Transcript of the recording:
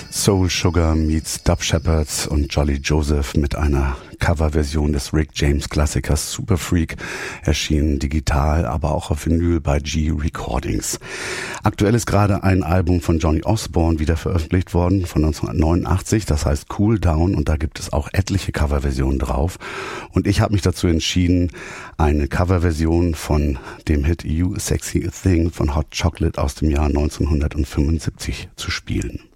Soul Sugar meets Dub Shepherds und Jolly Joseph mit einer Coverversion des Rick James Klassikers Super Freak, erschienen digital, aber auch auf Vinyl bei G Recordings. Aktuell ist gerade ein Album von Johnny Osborne wieder veröffentlicht worden, von 1989, das heißt Cool Down, und da gibt es auch etliche Coverversionen drauf. Und ich habe mich dazu entschieden, eine Coverversion von dem Hit You Sexy Thing von Hot Chocolate aus dem Jahr 1975 zu spielen.